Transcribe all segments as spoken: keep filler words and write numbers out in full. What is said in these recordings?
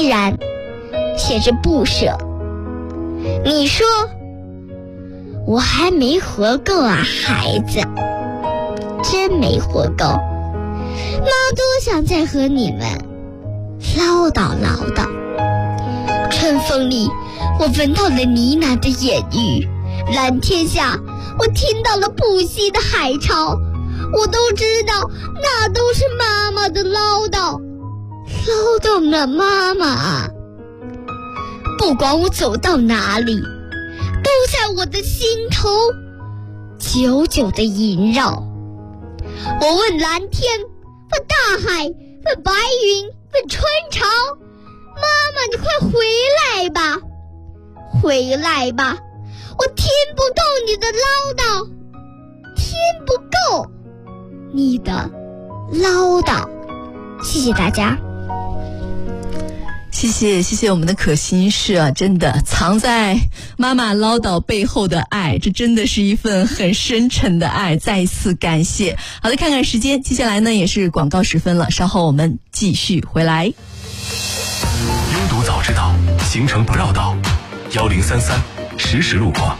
依然写着不舍。你说我还没活够啊，孩子，真没活够。妈多想再和你们唠叨唠叨。春风里我闻到了呢喃的言语，蓝天下我听到了不息的海潮。我都知道那都是妈妈的唠叨，唠叨呢妈妈啊。不管我走到哪里，都在我的心头久久地萦绕。我问蓝天，问大海，问白云，问春潮，妈妈你快回来吧，回来吧，我听不够你的唠叨，听不够你的唠叨。谢谢大家。 谢谢谢谢我们的可心事啊，真的藏在妈妈唠叨背后的爱，这真的是一份很深沉的爱，再一次感谢。好的，看看时间，接下来呢也是广告时分了，稍后我们继续回来。 拥堵早知道，行程不绕道，幺零三三实时路况。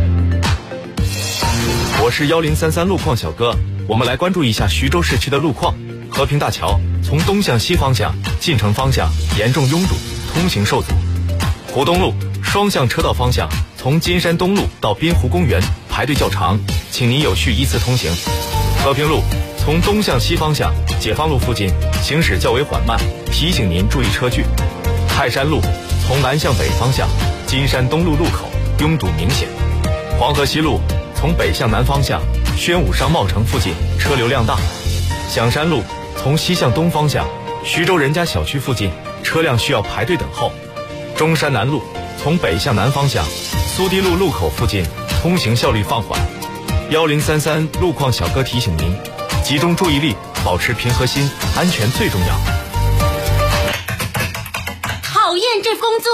我是幺零三三路况小哥，我们来关注一下徐州市区的路况。和平大桥从东向西方向进城方向严重拥堵，通行受阻。湖东路双向车道方向从金山东路到滨湖公园排队较长，请您有序依次通行。和平路从东向西方向解放路附近行驶较为缓慢，提醒您注意车距。泰山路从南向北方向金山东路路口拥堵明显。黄河西路从北向南方向宣武商贸城附近车流量大。响山路从西向东方向徐州人家小区附近车辆需要排队等候。中山南路从北向南方向苏堤路路口附近通行效率放缓。幺零三三路况小哥提醒您，集中注意力，保持平和心，安全最重要。 讨厌这工作。